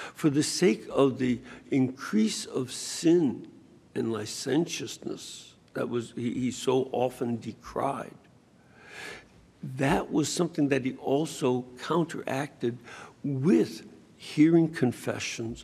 For the sake of the increase of sin and licentiousness that he so often decried, that was something that he also counteracted with hearing confessions